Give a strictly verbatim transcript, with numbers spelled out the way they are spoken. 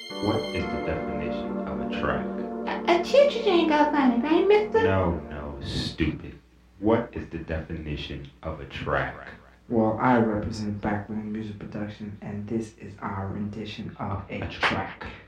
What is the definition of a track? A, a choo-choo train goes on it, right, mister? No, no, stupid. What is the definition of a track? Well, I represent Backland Music Production, and this is our rendition of a track.